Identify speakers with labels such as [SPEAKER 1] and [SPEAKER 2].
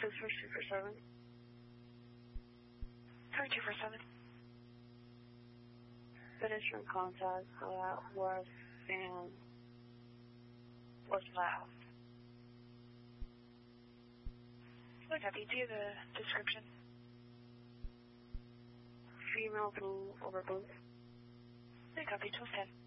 [SPEAKER 1] This for 247.
[SPEAKER 2] Sorry, 247.
[SPEAKER 1] Pedestrian contact was and was loud.
[SPEAKER 2] What copy? Do you have a description?
[SPEAKER 1] Female blue over blue.
[SPEAKER 2] Good copy, 1210.